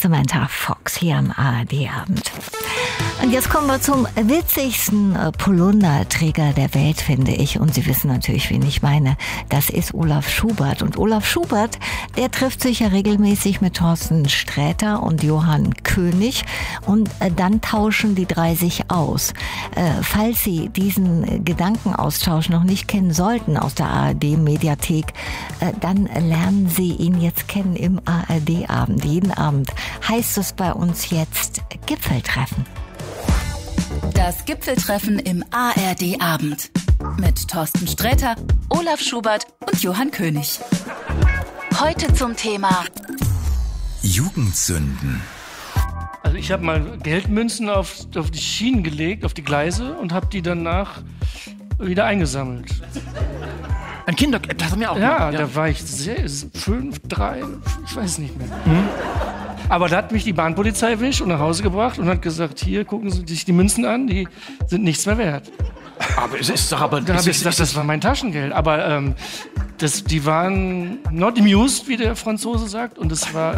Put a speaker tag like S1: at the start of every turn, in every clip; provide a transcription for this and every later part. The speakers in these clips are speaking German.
S1: Samantha Fox hier am ARD-Abend. Und jetzt kommen wir zum witzigsten Polunderträger der Welt, finde ich. Und Sie wissen natürlich, wen ich meine. Das ist Olaf Schubert. Und Olaf Schubert, der trifft sich ja regelmäßig mit Thorsten Sträter und Johann König. Und dann tauschen die drei sich aus. Falls Sie diesen Gedankenaustausch noch nicht kennen sollten aus der ARD-Mediathek, dann lernen Sie ihn jetzt kennen im ARD-Abend. Jeden Abend heißt es bei uns jetzt Gipfeltreffen.
S2: Das Gipfeltreffen im ARD-Abend mit Thorsten Sträter, Olaf Schubert und Johann König. Heute zum Thema
S3: Jugendsünden.
S4: Also ich habe mal Geldmünzen auf die Schienen gelegt, auf die Gleise und habe die danach wieder eingesammelt.
S5: Ein Kinder, das haben wir auch
S4: Ja,
S5: gemacht, ja.
S4: Da war ich 5, 3, ich weiß nicht mehr. Aber da hat mich die Bahnpolizei erwischt und nach Hause gebracht und hat gesagt, hier, gucken Sie sich die Münzen an, die sind nichts mehr wert.
S5: Aber es ist doch aber...
S4: Da habe ich gesagt, das war mein Taschengeld. Aber die waren not amused, wie der Franzose sagt. Und das war...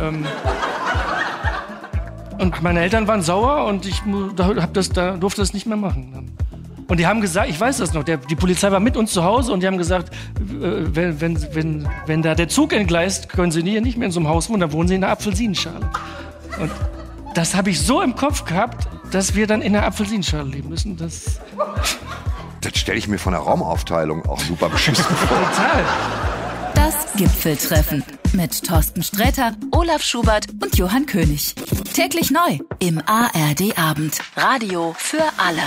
S4: und meine Eltern waren sauer und ich durfte das nicht mehr machen. Und die haben gesagt, ich weiß das noch, die Polizei war mit uns zu Hause und die haben gesagt, wenn da der Zug entgleist, können Sie hier nicht mehr in so einem Haus wohnen, dann wohnen Sie in einer Apfelsinenschale. Und das habe ich so im Kopf gehabt, dass wir dann in einer Apfelsinenschale leben müssen. Das
S6: stelle ich mir von der Raumaufteilung auch super beschissen vor.
S4: total.
S2: das Gipfeltreffen mit Thorsten Sträter, Olaf Schubert und Johann König. Täglich neu im ARD-Abend. Radio für alle.